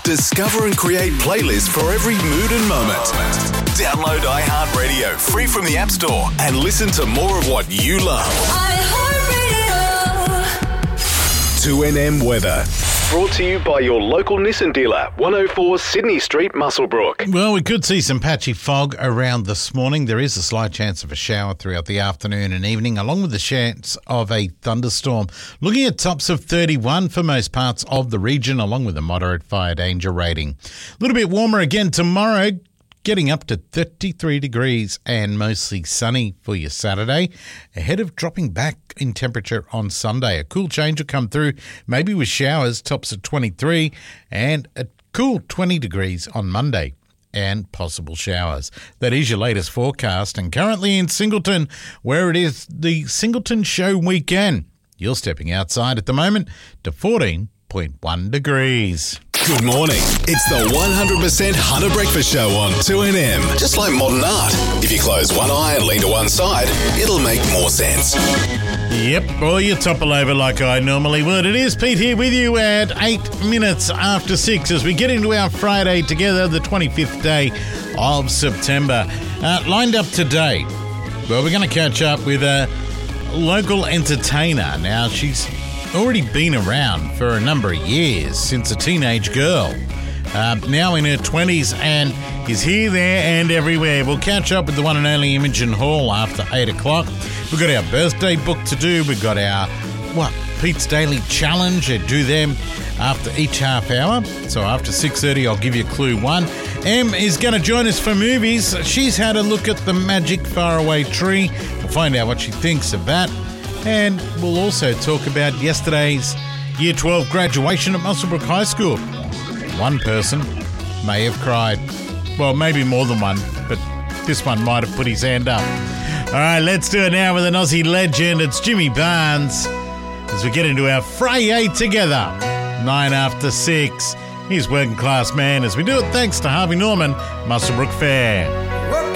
Discover and create playlists for every mood and moment. Download iHeartRadio free from the App Store and listen to more of what you love. iHeartRadio. 2NM Weather. Brought to you by your local Nissan dealer, 104 Sydney Street, Muswellbrook. Well, we could see some patchy fog around this morning. There is a slight chance of a shower throughout the afternoon and evening, along with the chance of a thunderstorm. Looking at tops of 31 for most parts of the region, along with a moderate fire danger rating. A little bit warmer again tomorrow, getting up to 33 degrees and mostly sunny for your Saturday, ahead of dropping back in temperature on Sunday. A cool change will come through, maybe with showers, tops at 23, and a cool 20 degrees on Monday, and possible showers. That is your latest forecast, and currently in Singleton, where it is the Singleton Show weekend. You're stepping outside at the moment to 14.1 degrees. Good morning. It's the 100% Hunter Breakfast Show on 2NM. Just like modern art. If you close one eye and lean to one side, it'll make more sense. Yep, or you topple over like I normally would. It is Pete here with you at 8 minutes after 6 as we get into our Friday together, the 25th day of September. Lined up today, well, we're going to catch up with a local entertainer. Now, she's already been around for a number of years, since a teenage girl. Now in her 20s and is here, there and everywhere. We'll catch up with the one and only Imogen Hall after 8 o'clock. We've got our birthday book to do. We've got our, Pete's Daily Challenge. I do them after each half hour. So after 6:30, I'll give you clue one. Em is going to join us for movies. She's had a look at the Magic Faraway Tree. We'll find out what she thinks of that. And we'll also talk about yesterday's Year 12 graduation at Muswellbrook High School. One person may have cried. Well, maybe more than one, but this one might have put his hand up. All right, let's do it now with an Aussie legend. It's Jimmy Barnes as we get into our Friday together. 9 after 6. He's Working Class Man as we do it thanks to Harvey Norman, Muswellbrook Fair.